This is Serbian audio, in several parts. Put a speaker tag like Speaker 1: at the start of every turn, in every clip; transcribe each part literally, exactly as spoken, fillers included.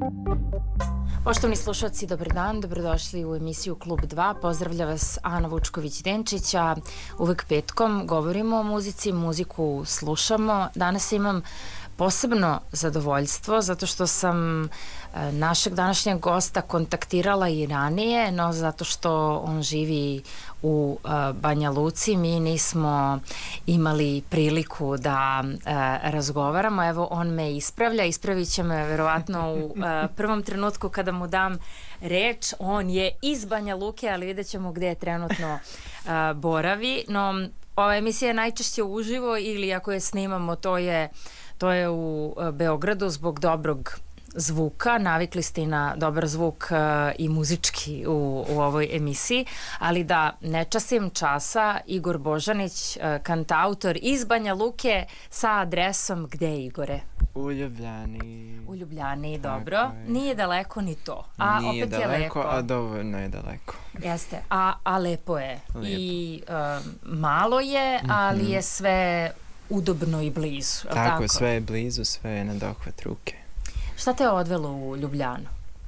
Speaker 1: Poštovani slušalci, dobar dan, dobrodošli u emisiju Klub dva. Pozdravlja vas Ana Vučković-Denčić, a uvek petkom govorimo o muzici, muziku slušamo. Danas imam posebno zadovoljstvo zato što sam našeg današnjeg gosta kontaktirala i ranije, no zato što on živi u Banja Luci mi nismo imali priliku da razgovaramo. Evo, on me ispravlja, ispravit će me verovatno u prvom trenutku kada mu dam reč. On je iz Banja Luke, ali vidjet ćemo gde je trenutno boravi. No, ova emisija je najčešće uživo ili ako je snimamo, to je To je u Beogradu zbog dobrog zvuka. Navikli ste i na dobar zvuk uh, i muzički u, u ovoj emisiji, ali da ne časim časa, Igor Božanić, uh, kantautor iz Banja Luke sa adresom gde je, Igore?
Speaker 2: U Ljubljani.
Speaker 1: U Ljubljani, dobro. Je. Nije daleko ni to. A
Speaker 2: Nije
Speaker 1: opet
Speaker 2: daleko,
Speaker 1: je lepo.
Speaker 2: a dovoljno je daleko.
Speaker 1: Jeste, a, a lepo je.
Speaker 2: Lijepo.
Speaker 1: I uh, malo je, ali mm-hmm. je sve udobno i blizu.
Speaker 2: Tako, tako, sve je blizu, sve je na dohvat ruke.
Speaker 1: Šta te je odvelo u Ljubljanu?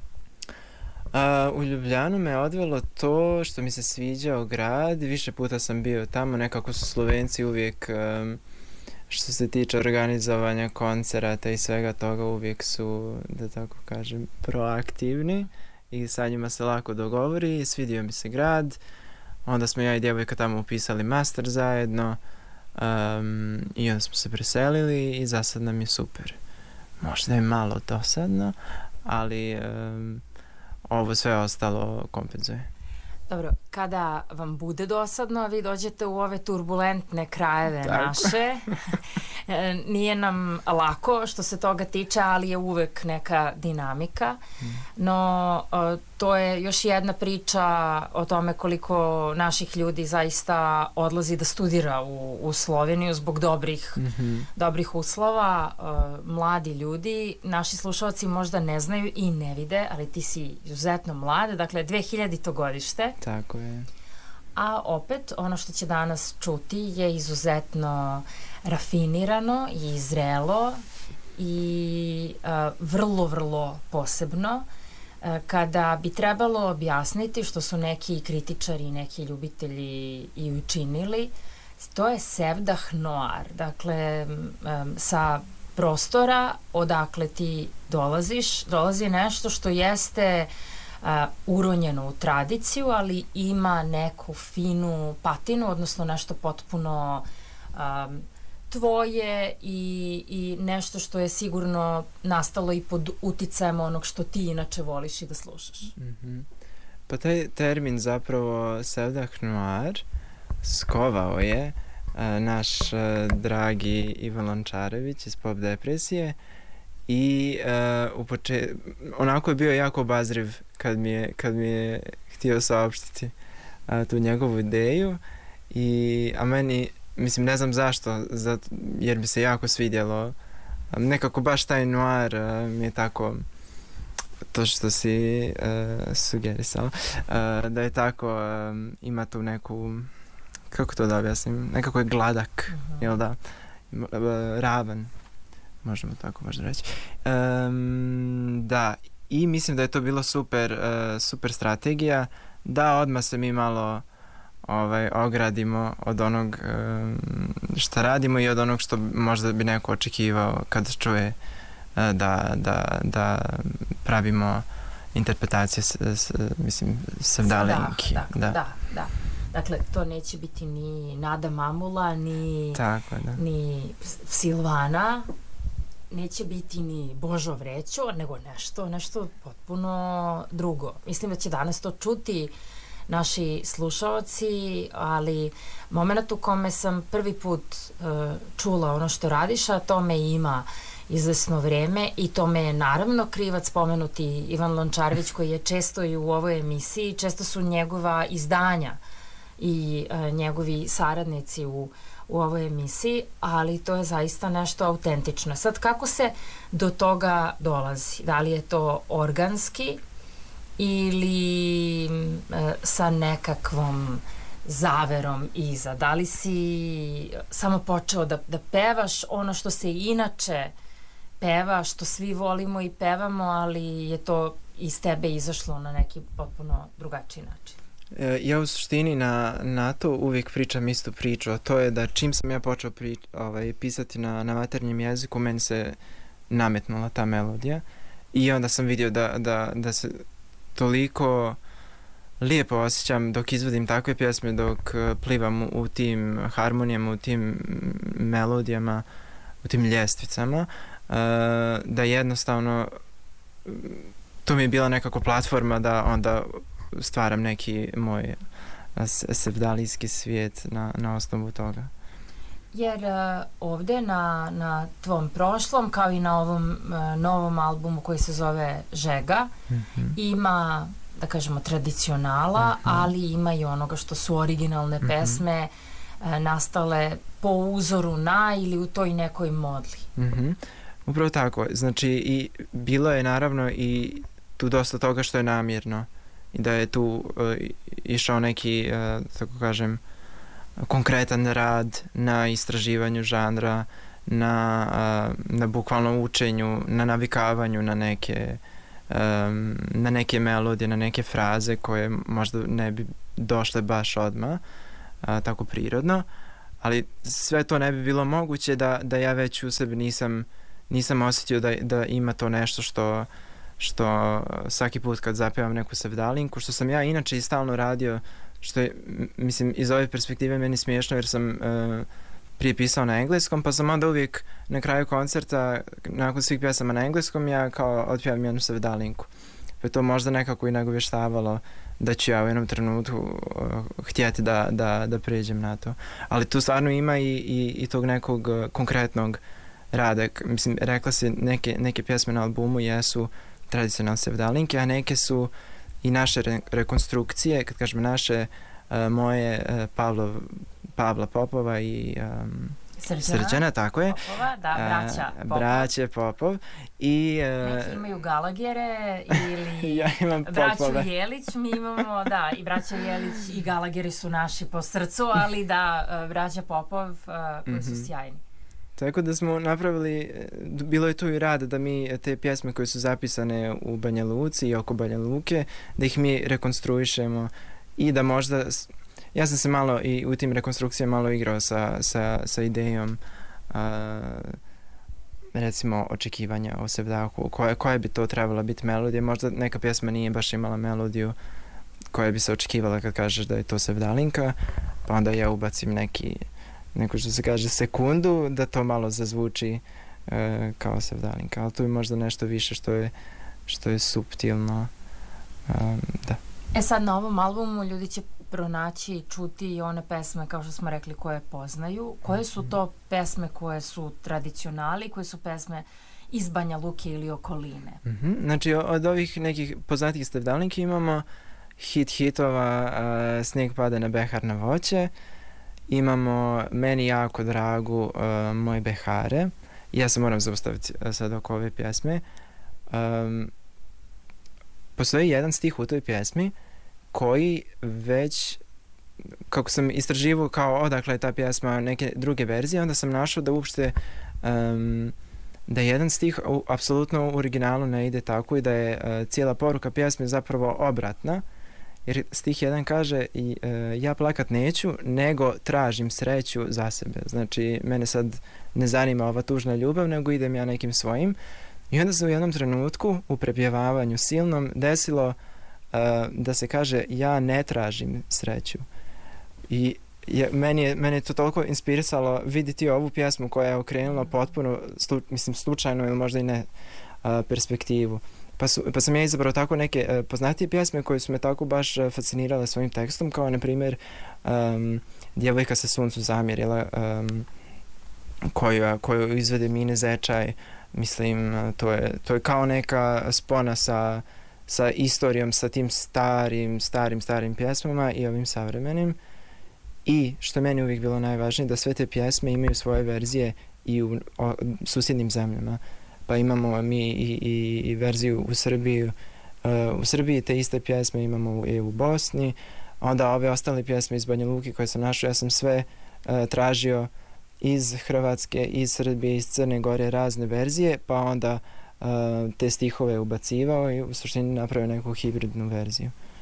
Speaker 2: Uh, u Ljubljanu me odvelo to što mi se sviđao grad. Više puta sam bio tamo, nekako su Slovenci uvijek, um, što se tiče organizovanja koncerata i svega toga, uvijek su, da tako kažem, proaktivni i sa njima se lako dogovori. Svidio mi se grad, onda smo ja i djevojka tamo upisali master zajedno. Um, i onda smo se preselili i za sad nam je super. Možda je malo dosadno, ali um, ovo sve ostalo kompenzuje.
Speaker 1: Dobro, kada vam bude dosadno, vi dođete u ove turbulentne krajeve Tako. naše. Nije nam lako što se toga tiče, ali je uvek neka dinamika. No, to je još jedna priča o tome koliko naših ljudi zaista odlazi da studira u, u Sloveniju zbog dobrih, mm-hmm. dobrih uslova. Mladi ljudi, naši slušalci možda ne znaju i ne vide, ali ti si izuzetno mlad, dakle dve hiljadito godište.
Speaker 2: Tako je.
Speaker 1: A opet, ono što će danas čuti je izuzetno rafinirano i zrelo i uh, vrlo, vrlo posebno. Uh, kada bi trebalo objasniti, što su neki kritičari i neki ljubitelji i učinili, to je sevdah noir. Dakle, um, sa prostora odakle ti dolaziš, dolazi nešto što jeste Uh, uronjeno u tradiciju, ali ima neku finu patinu, odnosno nešto potpuno um, tvoje i, i nešto što je sigurno nastalo i pod uticajem onog što ti inače voliš i da slušaš.
Speaker 2: Mm-hmm. Pa taj termin zapravo sevdah noir skovao je uh, naš uh, dragi Ivan Lončarević iz Pop Depresije. I uh, u poče... onako je bio jako obazriv kad mi je, kad mi je htio saopštiti uh, tu njegovu ideju. I, a meni, mislim, ne znam zašto, zato, jer mi se jako svidjelo. Um, nekako baš taj noir uh, mi je tako, to što si uh, sugerisala, uh, da je tako, um, ima tu neku, kako to da objasnim, nekako je gladak, uh-huh. jel da, uh, ravan. Možemo tako možda reći. Um, da, i mislim da je to bilo super, uh, super strategija, da odmah se mi malo ovaj, ogradimo od onog um, šta radimo i od onog što možda bi neko očekivao kad čuje uh, da, da, da pravimo interpretacije s, s, mislim, sevdalenki.
Speaker 1: Da, da, da, da. Dakle, to neće biti ni Nada Mamula, ni,
Speaker 2: tako, da.
Speaker 1: ni Silvana, neće biti ni Božo Vrećo, nego nešto, nešto potpuno drugo. Mislim da će danas to čuti naši slušaoci, ali moment u kome sam prvi put uh, čula ono što radiš, a tome ima izvesno vreme i tome je naravno krivac pomenuti Ivan Lončarević koji je često i u ovoj emisiji, često su njegova izdanja i uh, njegovi saradnici u u ovoj emisiji, ali to je zaista nešto autentično. Sad, kako se do toga dolazi? Da li je to organski ili e, sa nekakvom zaverom iza? Da li si samo počeo da, da pevaš ono što se inače peva, što svi volimo i pevamo, ali je to iz tebe izašlo na neki potpuno drugačiji način.
Speaker 2: Ja u suštini na, na to uvijek pričam istu priču, a to je da čim sam ja počeo pri, ovaj, pisati na, na maternjem jeziku, meni se nametnula ta melodija i onda sam vidio da, da, da se toliko lijepo osjećam dok izvodim takve pjesme, dok plivam u tim harmonijama, u tim melodijama, u tim ljestvicama, da jednostavno to mi je bila nekako platforma da onda stvaram neki moj sevdalijski svijet na, na osnovu toga.
Speaker 1: Jer uh, ovde na, na tvom prošlom, kao i na ovom uh, novom albumu koji se zove Žega, mm-hmm. ima, da kažemo, tradicionala, mm-hmm. ali ima i onoga što su originalne mm-hmm. pesme uh, nastale po uzoru na ili u toj nekoj modli.
Speaker 2: Mm-hmm. Upravo tako. Znači, i bilo je naravno i tu dosta toga što je namjerno i da je tu uh, išao neki, uh, tako kažem, konkretan rad na istraživanju žanra, na, uh, na bukvalno učenju, na navikavanju na neke, um, na neke melodije, na neke fraze koje možda ne bi došle baš odmah, uh, tako prirodno, ali sve to ne bi bilo moguće da, da ja već u sebi nisam, nisam osjetio da, da ima to nešto što što svaki put kad zapevam neku sevdalinku, što sam ja inače i stalno radio, što je, mislim, iz ove perspektive meni smiješno jer sam uh, prije pisao na engleskom, pa sam onda uvijek na kraju koncerta, nakon svih pjesama na engleskom, ja kao otpjevam jednu sevdalinku. Pa je to možda nekako i nagovještavalo da ću ja u jednom trenutku uh, htjeti da, da, da pređem na to. Ali tu stvarno ima i, i, i tog nekog uh, konkretnog rada. Mislim, rekla si, neke, neke pjesme na albumu jesu tradicionalne sevdalinke, a neke su i naše re- rekonstrukcije, kad kažemo naše, uh, moje, uh, Pavlov, Pavla Popova i um,
Speaker 1: Srđana,
Speaker 2: Srđana, tako je.
Speaker 1: Popova, da, braća
Speaker 2: uh,
Speaker 1: Popov.
Speaker 2: Braće Popov. I, uh,
Speaker 1: neki imaju Galagere ili
Speaker 2: ja imam
Speaker 1: braću
Speaker 2: Popove.
Speaker 1: Jelić, mi imamo, da, i braća Jelić i Galageri su naši po srcu, ali da, uh, braća Popov uh, koji su
Speaker 2: mm-hmm.
Speaker 1: sjajni.
Speaker 2: Tako da smo napravili, bilo je tu i rad da mi te pjesme koje su zapisane u Banja Luci i oko Banja Luke, da ih mi rekonstruišemo i da možda, ja sam se malo i u tim rekonstrukcijama malo igrao sa, sa, sa idejom a, recimo očekivanja o sevdahu, koja, koja bi to trebala biti melodija, možda neka pjesma nije baš imala melodiju koja bi se očekivala kad kažeš da je to sevdalinka, pa onda ja ubacim neki neko što se kaže sekundu, da to malo zazvuči e, kao sevdalinka, ali tu je možda nešto više što je, što je suptilno. Um, da.
Speaker 1: E sad na ovom albumu ljudi će pronaći i čuti one pesme, kao što smo rekli, koje poznaju. Koje su to pesme koje su tradicionali, koje su pesme iz Banja Luke ili okoline?
Speaker 2: Mm-hmm. Znači od ovih nekih poznatih sevdalinki imamo hit hitova uh, Snijeg pada na behar na voće, imamo meni jako dragu uh, Moj Behare. Ja se moram zaustaviti sad oko ove pjesme. Um, postoji jedan stih u toj pjesmi koji već, kako sam istraživao kao odakle je ta pjesma, neke druge verzije, onda sam našao da uopšte um, da jedan stih u, apsolutno u originalu ne ide tako i da je uh, cijela poruka pjesme zapravo obratna. Jer stih jedan kaže i e, ja plakat neću, nego tražim sreću za sebe. Znači, mene sad ne zanima ova tužna ljubav, nego idem ja nekim svojim. I onda se u jednom trenutku, u prepjevavanju silnom, desilo e, da se kaže ja ne tražim sreću. I je, meni, je, meni je to toliko inspirisalo vidjeti ovu pjesmu koja je okrenula potpuno, slu, mislim, slučajno ili možda i ne a, perspektivu. Pa, su, pa sam ja izabrao tako neke uh, poznatije pjesme koje su me tako baš uh, fascinirale svojim tekstom, kao na primjer um, Djevojka se suncu zamjerila, um, koju, koju izvede Mine Zečaj. Mislim, uh, to, je, to je kao neka spona sa, sa istorijom, sa tim starim, starim, starim pjesmama i ovim savremenim. I što je meni uvijek bilo najvažnije, da sve te pjesme imaju svoje verzije i u o, susjednim zemljama. Pa imamo mi i, i, i verziju u Srbiji. Uh, u Srbiji te iste pjesme imamo i u Bosni. Onda ove ostale pjesme iz Banja Luke koje sam našao, ja sam sve uh, tražio iz Hrvatske, iz Srbije, iz Crne Gore razne verzije, pa onda uh, te stihove ubacivao i u suštini napravio neku hibridnu verziju.